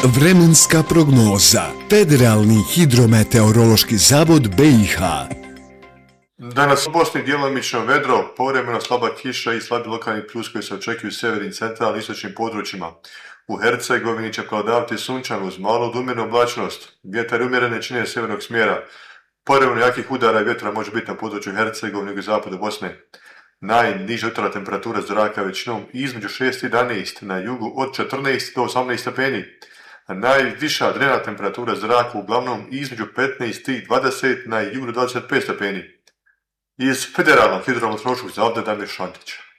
Vremenska prognoza. Federalni hidrometeorološki zavod BiH. Danas u Bosni djelomično vedro, povremeno slaba kiša i slabi lokalni pljuskovi se očekuju u sjevernim, centralnim i istočnim područjima. U Hercegovini će prevladavati sunčano uz malu odumjerenu oblačnost. Vjetar umjerene čine sjevernog smjera. Povremeno jakih udara i vjetra može biti na području Hercegovine i zapada Bosne. Najniža jutarnja temperatura zraka većinom između 6 i 11, na jugu od 14 do 18 stepeni. A najviša dnevna temperatura zraka uglavnom između 15 i 20, na jugu do 25 stepeni. Iz Federalnog hidrometeorološkog zavoda Damir Šantić.